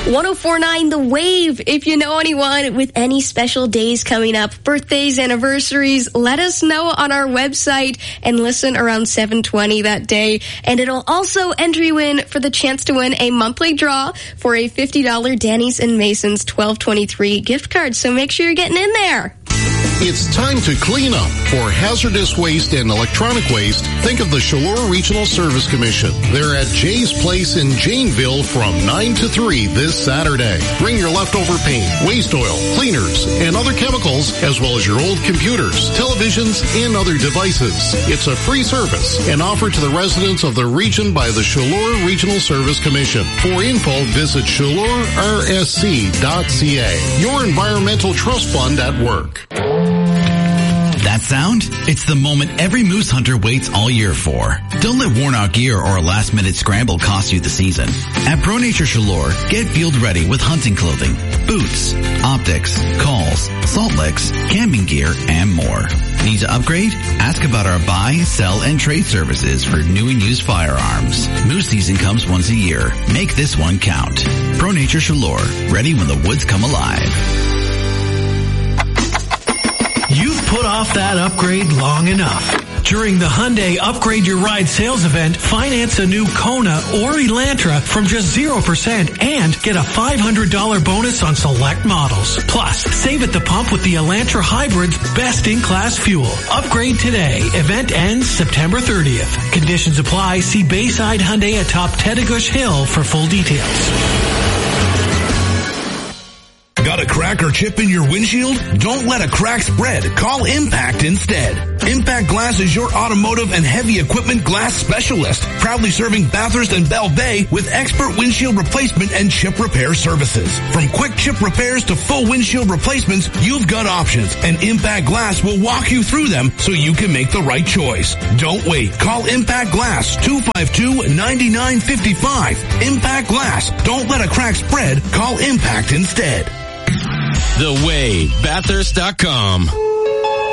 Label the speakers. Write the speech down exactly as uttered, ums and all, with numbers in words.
Speaker 1: one oh four point nine The Wave. If you know anyone with any special days coming up, birthdays, anniversaries, let us know on our website and listen around seven twenty that day. And it'll also enter you in for the chance to win a monthly draw for a fifty dollars Danny's and Mason's twelve twenty-three gift card. So make sure you're getting in there.
Speaker 2: It's time to clean up. For hazardous waste and electronic waste, think of the Chaleur Regional Service Commission. They're at Jay's Place in Janeville from nine to three this Saturday. Bring your leftover paint, waste oil, cleaners, and other chemicals, as well as your old computers, televisions, and other devices. It's a free service and offered to the residents of the region by the Chaleur Regional Service Commission. For info, visit chaleur r s c dot c a. Your environmental trust fund at work.
Speaker 3: That sound? It's the moment every moose hunter waits all year for. Don't let worn out gear or a last minute scramble cost you the season. At Pro Nature Chaleur, get field ready with hunting clothing, boots, optics, calls, salt licks, camping gear, and more. Need to upgrade? Ask about our buy, sell, and trade services for new and used firearms. Moose season comes once a year. Make this one count. Pro Nature Chaleur, ready when the woods come alive.
Speaker 4: You've put off that upgrade long enough. During the Hyundai Upgrade Your Ride sales event, finance a new Kona or Elantra from just zero percent and get a five hundred dollars bonus on select models. Plus, save at the pump with the Elantra Hybrid's best-in-class fuel. Upgrade today. Event ends September thirtieth. Conditions apply. See Bayside Hyundai atop Tedegush Hill for full details.
Speaker 5: Got a crack or chip in your windshield? Don't let a crack spread. Call Impact instead. Impact Glass is your automotive and heavy equipment glass specialist, proudly serving Bathurst and Bell Bay with expert windshield replacement and chip repair services. From quick chip repairs to full windshield replacements, you've got options, and Impact Glass will walk you through them so you can make the right choice. Don't wait. Call Impact Glass, two five two, nine nine five five. Impact Glass. Don't let a crack spread. Call Impact instead.
Speaker 6: The Wave, Bathurst dot com.